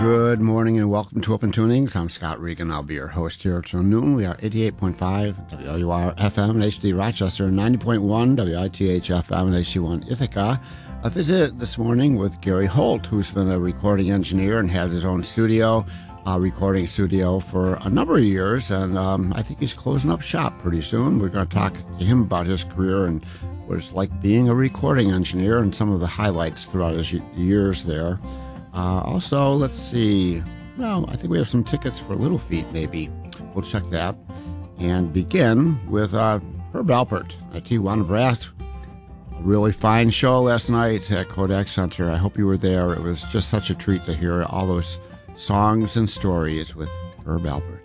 Good morning and welcome to Open Tunings. I'm Scott Regan. I'll be your host here till noon. We are 88.5 WLUR FM in HD Rochester, 90.1 WITH FM in HD1 Ithaca. A visit this morning with Gary Holt, who's been a recording engineer and has his own studio, recording studio for a number of years, and I think he's closing up shop pretty soon. We're going to talk to him about his career and what it's like being a recording engineer and some of the highlights throughout his years there. Also, let's see. Well, I think we have some tickets for Little Feat, maybe. We'll check that. And begin with Herb Alpert at Tijuana Brass. A really fine show last night at Kodak Center. I hope you were there. It was just such a treat to hear all those songs and stories with Herb Alpert.